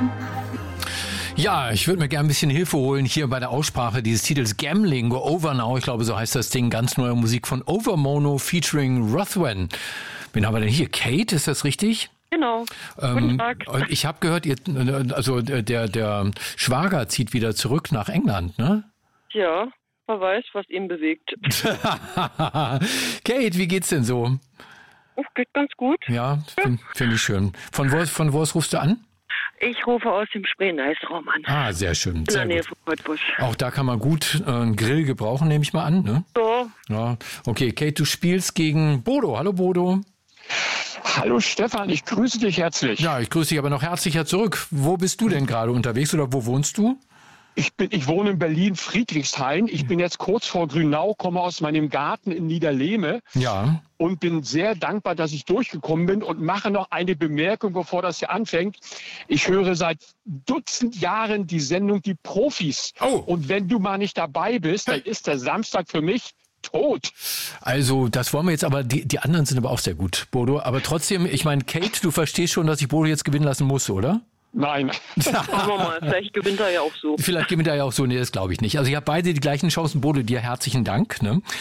Ja, ich würde mir gerne ein bisschen Hilfe holen hier bei der Aussprache dieses Titels Gambling, Go Over Now. Ich glaube, so heißt das Ding. Ganz neue Musik von Overmono featuring Rothwen. Wen haben wir denn hier? Kate, ist das richtig? Genau. Guten Tag. Und ich habe gehört, der Schwager zieht wieder zurück nach England, ne? Ja, wer weiß, was ihn bewegt. Kate, wie geht's denn so? Oh, geht ganz gut. Ja, find ich schön. Von wo aus rufst du an? Ich rufe aus dem Spree-Nice-Raum an. Ah, sehr schön. In der Nähe von Cottbus. Auch da kann man gut einen Grill gebrauchen, nehme ich mal an, ne? So. Ja, okay. Kate, du spielst gegen Bodo. Hallo, Bodo. Hallo Stefan, ich grüße dich herzlich. Ja, ich grüße dich aber noch herzlicher zurück. Wo bist du denn gerade unterwegs oder wo wohnst du? Ich wohne in Berlin-Friedrichshain. Ich bin jetzt kurz vor Grünau, komme aus meinem Garten in Niederlehme. Ja. Und bin sehr dankbar, dass ich durchgekommen bin und mache noch eine Bemerkung, bevor das hier anfängt. Ich höre seit Dutzend Jahren die Sendung Die Profis. Oh. Und wenn du mal nicht dabei bist, dann ist der Samstag für mich tot. Also, das wollen wir jetzt, aber die anderen sind aber auch sehr gut, Bodo. Aber trotzdem, ich meine, Kate, du verstehst schon, dass ich Bodo jetzt gewinnen lassen muss, oder? Nein. Schauen wir mal, vielleicht gewinnt er ja auch so. Vielleicht gewinnt er ja auch so, nee, das glaube ich nicht. Also, ihr habt beide die gleichen Chancen, Bodo, dir herzlichen Dank. Ne?